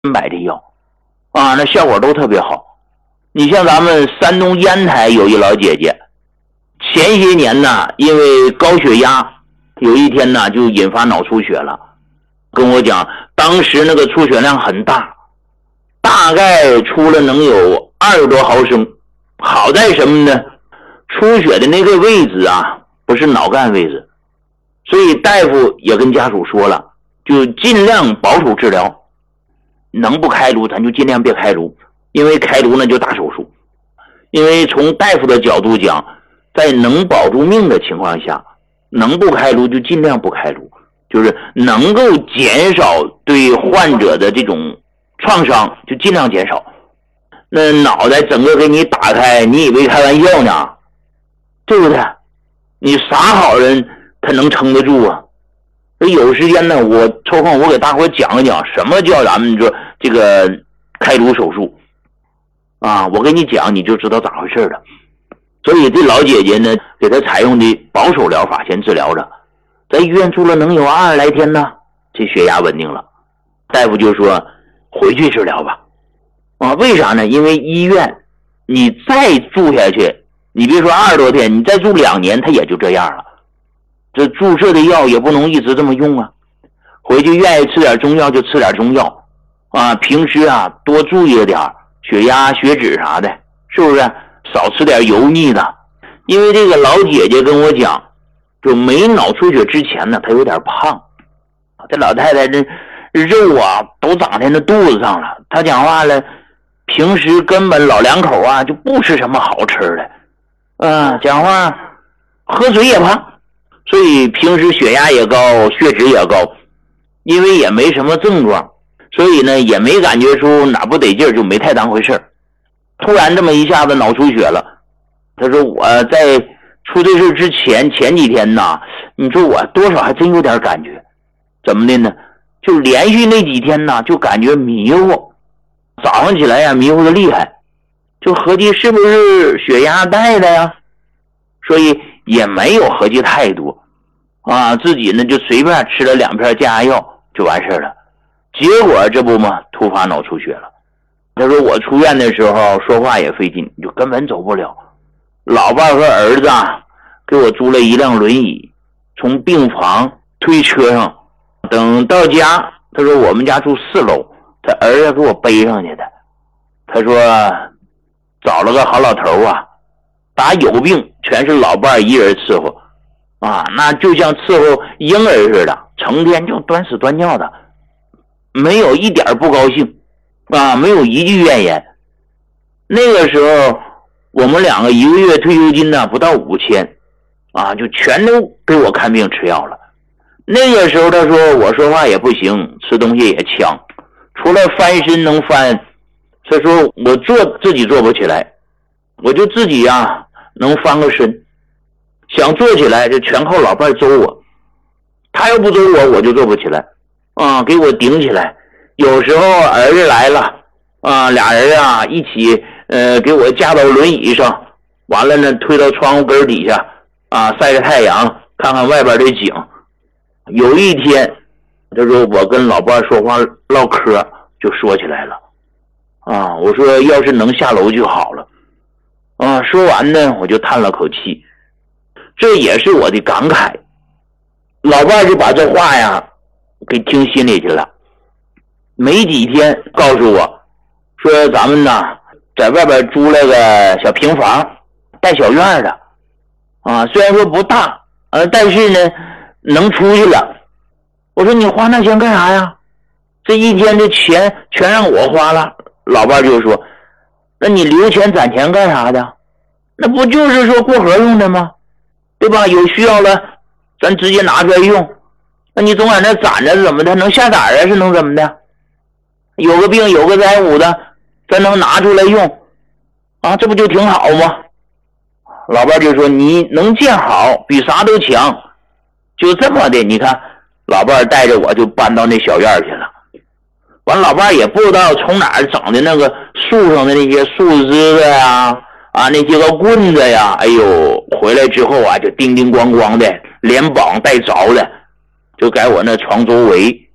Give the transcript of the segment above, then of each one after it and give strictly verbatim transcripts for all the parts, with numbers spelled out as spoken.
买的药啊，那效果都特别好。你像咱们山东烟台有一老姐姐，前些年呢，因为高血压，有一天呢就引发脑出血了，跟我讲，当时那个出血量很大，大概出了能有二十多毫升。好在什么呢？出血的那个位置啊，不是脑干位置，所以大夫也跟家属说了，就尽量保守治疗，能不开颅咱就尽量别开颅，因为开颅呢就大手术。因为从大夫的角度讲，在能保住命的情况下，能不开颅就尽量不开颅，就是能够减少对患者的这种创伤就尽量减少。那脑袋整个给你打开，你以为开玩笑呢？对不对？你啥好人他能撑得住啊？有时间呢，我抽空我给大伙讲一讲什么叫咱们说这个开颅手术啊，我跟你讲你就知道咋回事了。所以这老姐姐呢，给她采用的保守疗法先治疗着，在医院住了能有二十来天呢，这血压稳定了。大夫就说回去治疗吧。啊，为啥呢？因为医院你再住下去，你别说二十多天，你再住两年，它也就这样了。这注射的药也不能一直这么用啊。回去愿意吃点中药就吃点中药啊，平时啊多注意点血压、血脂啥的，是不是？少吃点油腻的。因为这个老姐姐跟我讲，就没脑出血之前呢，她有点胖。这老太太这肉啊都长在那肚子上了。她讲话了，平时根本老两口啊就不吃什么好吃的，嗯，讲话喝水也胖，所以平时血压也高，血脂也高，因为也没什么症状，所以呢也没感觉出哪不得劲，就没太当回事。突然这么一下子脑出血了，他说我在出这事之前前几天呢，你说我多少还真有点感觉，怎么的呢？就连续那几天呢就感觉迷糊，早上起来呀迷糊的厉害，就合计是不是血压带的呀，所以也没有合计太多啊，自己呢就随便吃了两片降压药就完事了。结果这不嘛，突发脑出血了。他说我出院的时候说话也费劲，就根本走不了。老伴和儿子啊给我租了一辆轮椅，从病房推车上，等到家，他说我们家住四楼，他儿子给我背上去的。他说找了个好老头啊，打有病全是老伴一人伺候啊，那就像伺候婴儿似的，成天就端屎端尿的，没有一点不高兴啊，没有一句怨言。那个时候我们两个一个月退休金呢不到五千啊，就全都给我看病吃药了。那个时候他说我说话也不行，吃东西也呛，除了翻身能翻，他说我坐自己坐不起来，我就自己啊能翻个身，想坐起来就全靠老伴周我，他要不周我我就坐不起来啊，给我顶起来。有时候儿子来了啊，俩人啊一起呃给我架到轮椅上，完了呢推到窗户根底下啊晒着太阳，看看外边的景。有一天他说我跟老伴说话唠嗑就说起来了啊，我说要是能下楼就好了啊，说完呢我就叹了口气，这也是我的感慨。老伴就把这话呀给听心里去了，没几天告诉我说咱们呢在外边租了个小平房带小院的啊，虽然说不大呃，但是呢能出去了。我说你花那钱干啥呀？这一天的钱全让我花了。老伴就说那你留钱攒钱干啥的？那不就是说过河用的吗？对吧？有需要了咱直接拿出来用，那你总在那攒着怎么的？能下胆啊是能怎么的？有个病有个灾五的咱能拿出来用啊，这不就挺好吗？老伴就说你能见好比啥都强。就这么的，你看老伴带着我就搬到那小院去了。完老伴也不知道从哪儿整的那个树上的那些树枝子呀啊那些个棍子呀，哎呦回来之后啊就叮叮咣咣的，连绑带着的，就在我那床周围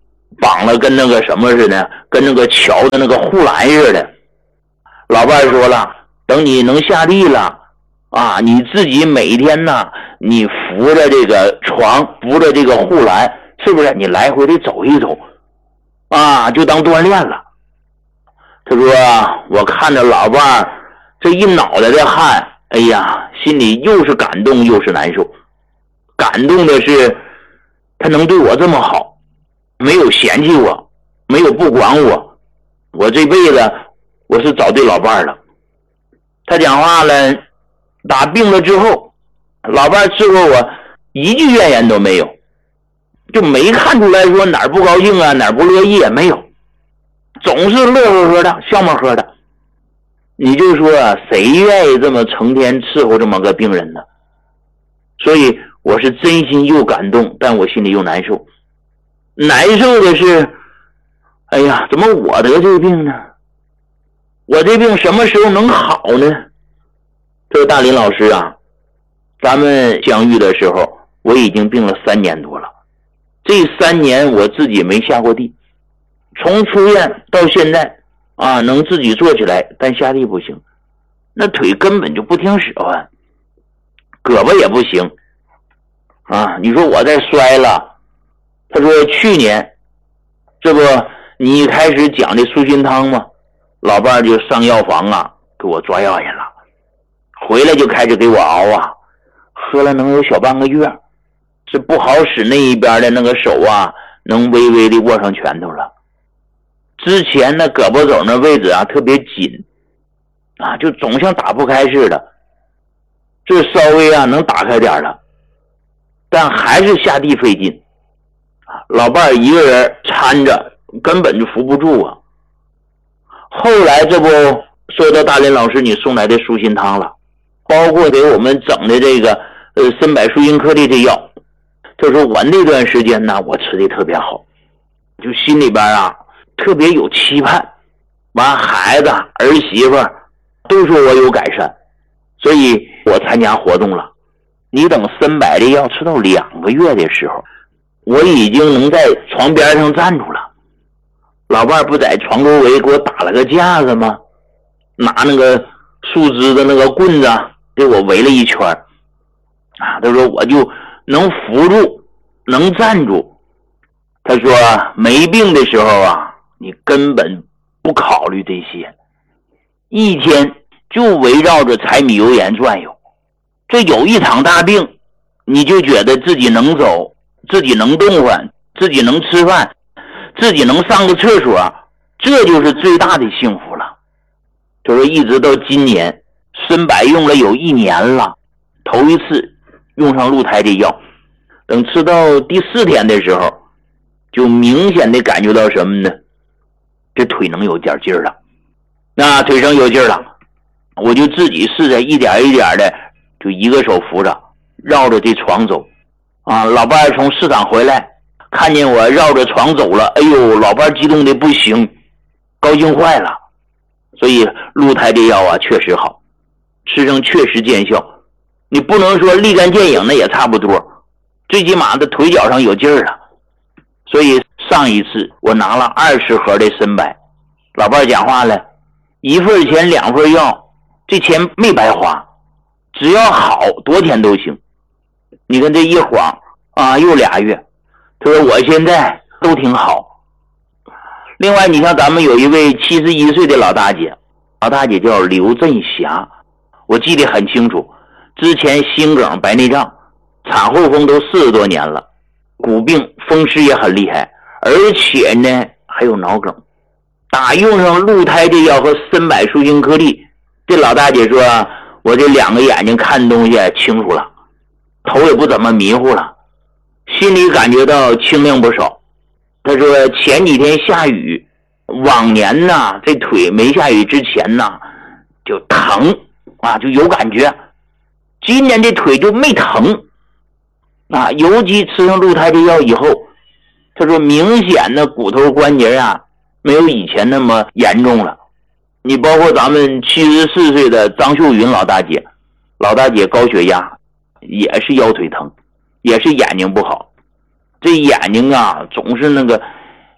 绑了跟那个什么似的，跟那个桥的那个护栏似的。老伴儿说了，等你能下地了啊，你自己每天呢，你扶着这个床，扶着这个护栏，是不是你来回的走一走啊，就当锻炼了。他说我看着老伴儿这一脑袋的汗，哎呀，心里又是感动又是难受。感动的是他能对我这么好，没有嫌弃我，没有不管我，我这辈子我是找对老伴儿了。他讲话了，打病了之后，老伴儿伺候我一句怨言都没有，就没看出来说哪儿不高兴啊，哪儿不乐意也没有，总是乐呵呵的，笑呵呵的。你就说谁愿意这么成天伺候这么个病人呢？所以我是真心又感动，但我心里又难受。难受的是，哎呀，怎么我得这病呢？我这病什么时候能好呢？这个大林老师啊，咱们相遇的时候我已经病了三年多了，这三年我自己没下过地，从出院到现在啊，能自己坐起来，但下地不行，那腿根本就不听使唤，胳膊也不行啊。你说我再摔了，他说去年这不你一开始讲的舒心汤吗？老伴儿就上药房啊，给我抓药去了，回来就开始给我熬啊，喝了能有小半个月，是不好使那一边的那个手啊，能微微的握上拳头了。之前那胳膊肘那位置啊特别紧啊，就总像打不开似的，这稍微啊能打开点了，但还是下地费劲啊，老伴儿一个人搀着根本就扶不住啊。后来这不说到大林老师你送来的舒心汤了，包括给我们整的这个呃参柏舒心颗粒这药，就说我那段时间呢我吃的特别好，就心里边啊特别有期盼，完孩子儿媳妇都说我有改善，所以我参加活动了。你等参柏的药吃到两个月的时候，我已经能在床边上站住了。老伴儿不在床周围给我打了个架子吗？拿那个树枝的那个棍子给我围了一圈啊，他说我就能扶住，能站住。他说没病的时候啊，你根本不考虑这些，一天就围绕着柴米油盐转悠，这有一场大病你就觉得自己能走，自己能动换，自己能吃饭，自己能上个厕所，这就是最大的幸福了。他说一直到今年参柏用了有一年了，头一次用上鹿胎的药，等吃到第四天的时候，就明显的感觉到什么呢？这腿能有点劲儿了，那腿上有劲儿了，我就自己试着一点一点的，就一个手扶着，绕着这床走啊。老伴儿从市场回来，看见我绕着床走了，哎呦，老伴儿激动的不行，高兴坏了。所以鹿胎这药啊确实好，吃上确实见效，你不能说立竿见影，那也差不多，最起码的腿脚上有劲儿了。所以上一次我拿了二十盒的参柏，老伴儿讲话了，一份钱两份药，这钱没白花，只要好多天都行。你看这一晃啊又俩月，他说我现在都挺好。另外你像咱们有一位七十一岁的老大姐，老大姐叫刘振霞，我记得很清楚，之前心梗白内障，产后风都四十多年了，骨病风湿也很厉害，而且呢还有脑梗。打用上鹿胎这药和参柏舒心颗粒，这老大姐说我这两个眼睛看东西清楚了，头也不怎么迷糊了，心里感觉到清亮不少。他说前几天下雨，往年呢这腿没下雨之前呢就疼啊，就有感觉，今年这腿就没疼啊，尤其吃上鹿胎这药以后，他说明显的骨头关节啊没有以前那么严重了。你包括咱们七十四岁的张秀云老大姐，老大姐高血压，也是腰腿疼，也是眼睛不好，这眼睛啊总是那个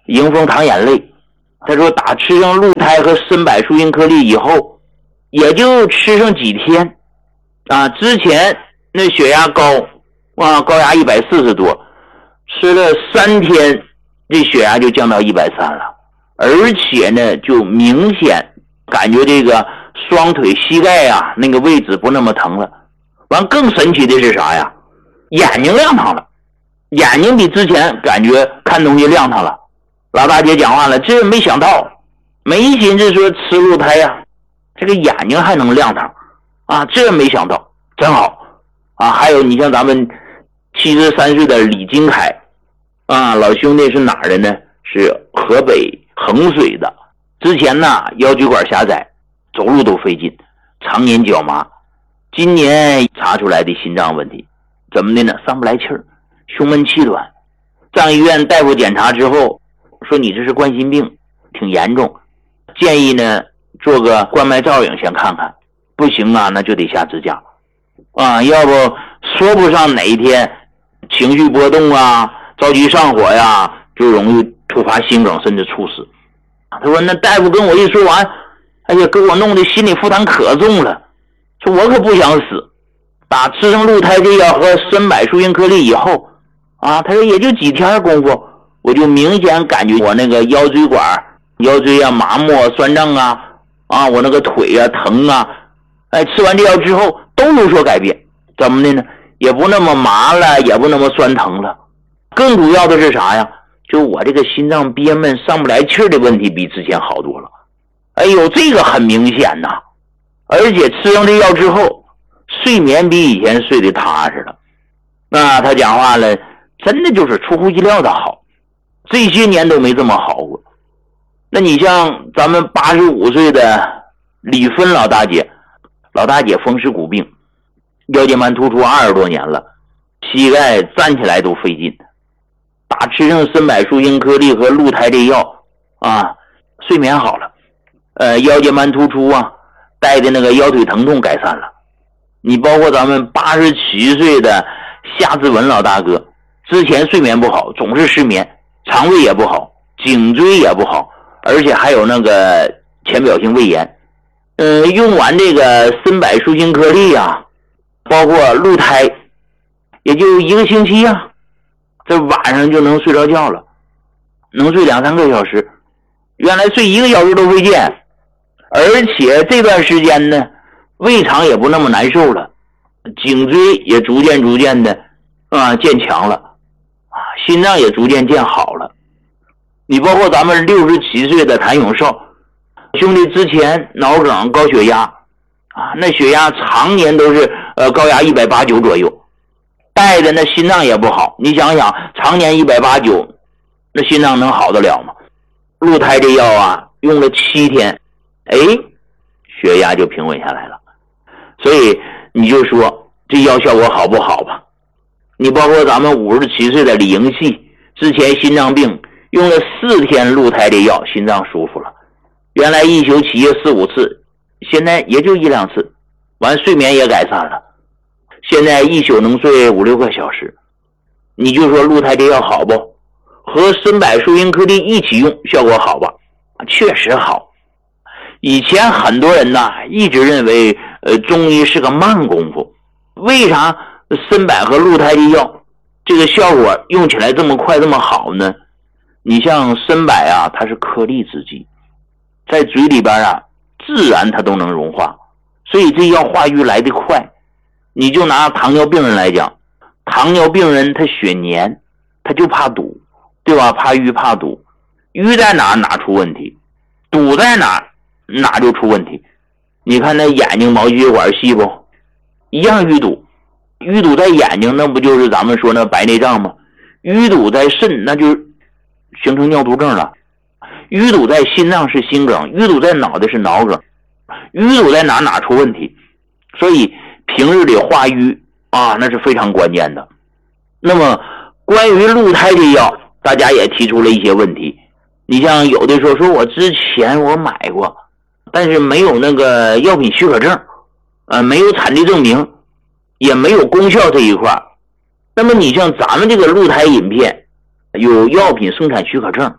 迎风淌眼泪。他说打吃上鹿胎和参柏树因颗粒以后，也就吃上几天啊，之前那血压高啊，高压一百四十多，吃了三天这血压就降到一百三了，而且呢就明显感觉这个双腿膝盖啊那个位置不那么疼了。完更神奇的是啥呀？眼睛亮堂了，眼睛比之前感觉看东西亮堂了。老大姐讲话了，这没想到，没寻思说吃鹿胎呀，这个眼睛还能亮堂啊，这没想到，真好啊！还有你像咱们七十三岁的李金凯啊，老兄弟是哪儿的呢？是河北衡水的。之前呢腰椎管狭窄，走路都费劲，常年脚麻。今年查出来的心脏问题，怎么的呢？上不来气儿，胸闷气短。上医院大夫检查之后说你这是冠心病，挺严重，建议呢做个冠脉造影先看看，不行啊那就得下支架啊，要不说不上哪一天情绪波动啊，着急上火呀，就容易突发心梗甚至猝死。他说那大夫跟我一说完，哎呀给我弄的心理负担可重了，说我可不想死。打吃上鹿胎这药和参柏树因颗粒以后啊，他说也就几天功夫，我就明显感觉我那个腰椎管腰椎啊麻木酸胀啊啊我那个腿啊疼啊，哎吃完这药之后都有所改变。怎么的呢？也不那么麻了，也不那么酸疼了。更主要的是啥呀？就我这个心脏憋闷上不来气儿的问题比之前好多了。哎呦这个很明显呐，而且吃上这药之后睡眠比以前睡得踏实了。那他讲话了，真的就是出乎意料的好，这些年都没这么好过。那你像咱们八十五岁的李芬老大姐，老大姐风湿骨病，腰间盘突出二十多年了，膝盖站起来都费劲，打吃上参柏树因颗粒和鹿胎这药啊，睡眠好了，呃，腰间盘突出啊带的那个腰腿疼痛改善了。你包括咱们八十七岁的夏志文老大哥，之前睡眠不好，总是失眠，肠胃也不好，颈椎也不好，而且还有那个浅表性胃炎。嗯、呃，用完这个参柏树因颗粒啊，包括鹿胎，也就一个星期啊，这晚上就能睡着觉了，能睡两三个小时。原来睡一个小时都费劲，而且这段时间呢胃肠也不那么难受了，颈椎也逐渐逐渐的啊渐强了啊，心脏也逐渐渐好了。你包括咱们六十七岁的谭永少兄弟，之前脑梗高血压啊，那血压常年都是呃高压一百八十九左右，带着那心脏也不好。你想想常年一百八十九，那心脏能好得了吗？鹿胎这药啊用了七天，哎血压就平稳下来了。所以你就说这药效果好不好吧。你包括咱们五十七岁的李迎系，之前心脏病用了四天鹿胎这药，心脏舒服了，原来一宿起夜四五次，现在也就一两次，完睡眠也改善了，现在一宿能睡五六个小时。你就说鹿胎这药好不？和参柏树因颗粒一起用效果好吧？确实好。以前很多人呢一直认为呃中医是个慢功夫，为啥参柏和鹿胎的药这个效果用起来这么快这么好呢？你像参柏啊，它是颗粒之剂，在嘴里边啊自然它都能融化，所以这药化瘀来得快。你就拿糖尿病人来讲，糖尿病人他血黏，他就怕堵，对吧？怕瘀怕堵，瘀在哪哪出问题，堵在哪哪就出问题。你看那眼睛毛细血管细不一样淤堵，淤堵在眼睛那不就是咱们说那白内障吗？淤堵在肾那就形成尿毒症了，淤堵在心脏是心梗，淤堵在脑袋是脑梗，淤堵在哪哪出问题。所以平日里化瘀啊那是非常关键的。那么关于鹿胎这药大家也提出了一些问题，你像有的说说我之前我买过，但是没有那个药品许可证，呃，没有产地证明，也没有功效这一块。那么你像咱们这个鹿胎饮片有药品生产许可证，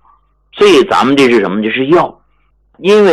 所以咱们这是什么？这是药，因为